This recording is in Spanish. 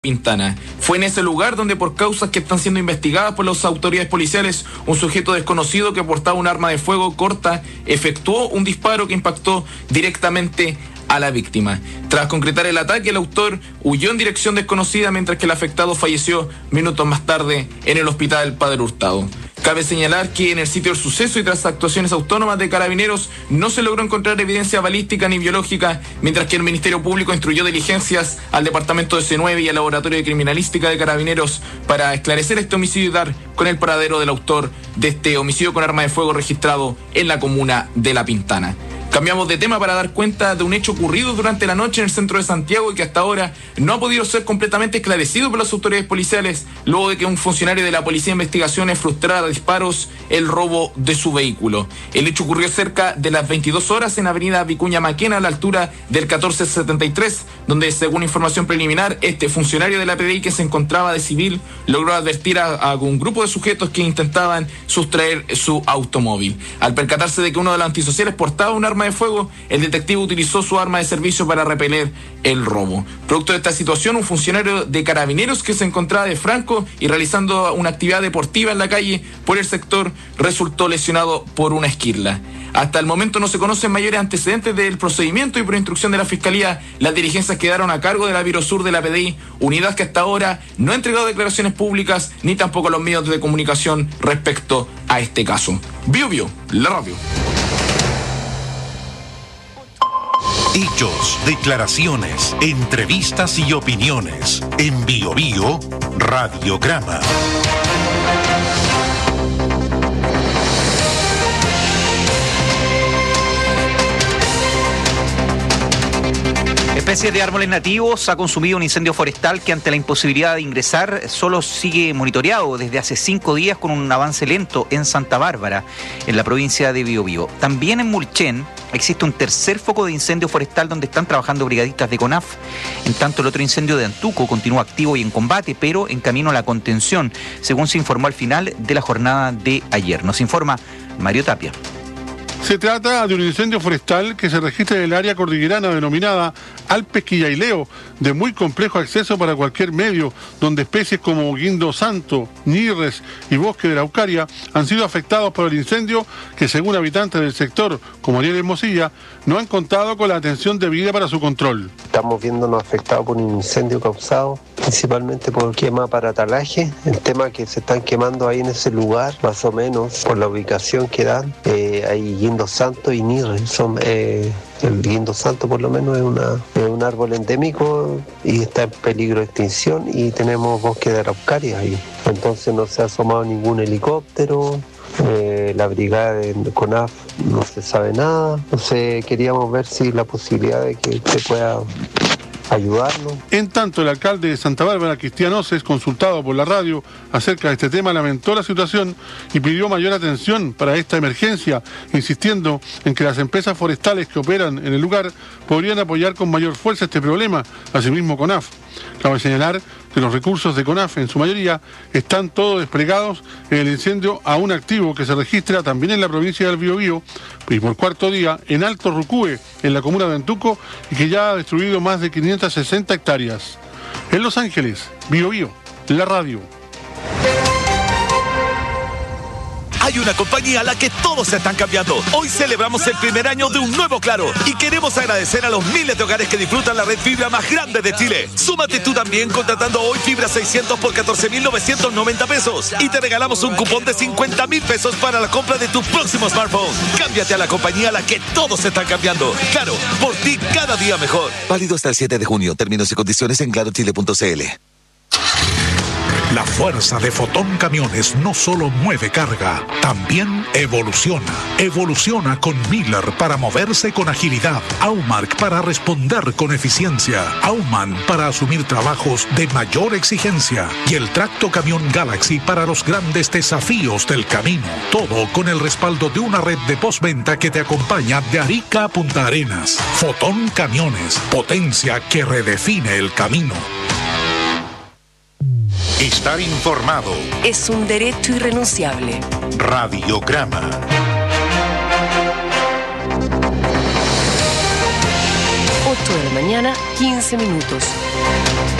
Pintana. Fue en ese lugar donde, por causas que están siendo investigadas por las autoridades policiales, un sujeto desconocido que portaba un arma de fuego corta efectuó un disparo que impactó directamente a la víctima. Tras concretar el ataque, el autor huyó en dirección desconocida, mientras que el afectado falleció minutos más tarde en el hospital Padre Hurtado. Cabe señalar que en el sitio del suceso y tras actuaciones autónomas de Carabineros no se logró encontrar evidencia balística ni biológica, mientras que el Ministerio Público instruyó diligencias al Departamento de C9 y al Laboratorio de Criminalística de Carabineros para esclarecer este homicidio y dar con el paradero del autor de este homicidio con arma de fuego registrado en la comuna de La Pintana. Cambiamos de tema para dar cuenta de un hecho ocurrido durante la noche en el centro de Santiago y que hasta ahora no ha podido ser completamente esclarecido por las autoridades policiales, luego de que un funcionario de la Policía de Investigaciones frustrara a disparos el robo de su vehículo. El hecho ocurrió cerca de las 22 horas en Avenida Vicuña Maquena, a la altura del 1473, donde, según información preliminar, este funcionario de la PDI, que se encontraba de civil, logró advertir a un grupo de sujetos que intentaban sustraer su automóvil. Al percatarse de que uno de los antisociales portaba un arma de fuego, el detective utilizó su arma de servicio para repeler el robo. Producto de esta situación, un funcionario de Carabineros que se encontraba de franco y realizando una actividad deportiva en la calle por el sector resultó lesionado por una esquirla. Hasta el momento no se conocen mayores antecedentes del procedimiento y por instrucción de la Fiscalía, las diligencias quedaron a cargo de la Birosur de la PDI, unidad que hasta ahora no ha entregado declaraciones públicas ni tampoco a los medios de comunicación respecto a este caso. Bio, la radio. Hechos, declaraciones, entrevistas y opiniones. En Bio Radiograma. Especies de árboles nativos ha consumido un incendio forestal que, ante la imposibilidad de ingresar, solo sigue monitoreado desde hace 5 días con un avance lento en Santa Bárbara, en la provincia de Biobío. También en Mulchen existe un tercer foco de incendio forestal donde están trabajando brigadistas de CONAF. En tanto, el otro incendio de Antuco continúa activo y en combate, pero en camino a la contención, según se informó al final de la jornada de ayer. Nos informa Mario Tapia. Se trata de un incendio forestal que se registra en el área cordillerana denominada Alpes Quillaileo, de muy complejo acceso para cualquier medio, donde especies como guindo santo, ñirres y bosque de la Araucaria han sido afectados por el incendio que, según habitantes del sector, como Ariel Hermosilla, no han contado con la atención debida para su control. Estamos viéndonos afectados por un incendio causado principalmente por quema para talaje. El tema que se están quemando ahí en ese lugar, más o menos por la ubicación que dan, hay guindo santo y ñirres. El guindo santo por lo menos es un árbol endémico y está en peligro de extinción, y tenemos bosque de araucaria ahí. Entonces no se ha asomado ningún helicóptero, la brigada de CONAF no se sabe nada. Entonces queríamos ver si la posibilidad de que usted pueda ayudarnos. En tanto, el alcalde de Santa Bárbara, Cristian Oces, consultado por la radio acerca de este tema, lamentó la situación y pidió mayor atención para esta emergencia, insistiendo en que las empresas forestales que operan en el lugar podrían apoyar con mayor fuerza este problema, asimismo CONAF. Cabe señalar que los recursos de CONAF, en su mayoría, están todos desplegados en el incendio aún activo que se registra también en la provincia del Biobío y por cuarto día en Alto Rucúe, en la comuna de Antuco, y que ya ha destruido más de 560 hectáreas. En Los Ángeles, Biobío, la radio. Hay una compañía a la que todos se están cambiando. Hoy celebramos el primer año de un nuevo Claro y queremos agradecer a los miles de hogares que disfrutan la red fibra más grande de Chile. Súmate tú también contratando hoy fibra 600 por 14.990 pesos y te regalamos un cupón de 50.000 pesos para la compra de tu próximo smartphone. Cámbiate a la compañía a la que todos se están cambiando. Claro, por ti cada día mejor. Válido hasta el 7 de junio. Términos y condiciones en clarochile.cl. La fuerza de Fotón Camiones no solo mueve carga, también evoluciona. Evoluciona con Miller para moverse con agilidad, Aumark para responder con eficiencia, Auman para asumir trabajos de mayor exigencia y el Tracto Camión Galaxy para los grandes desafíos del camino. Todo con el respaldo de una red de postventa que te acompaña de Arica a Punta Arenas. Fotón Camiones, potencia que redefine el camino. Estar informado es un derecho irrenunciable. Radiograma. 8 de la mañana, 15 minutos.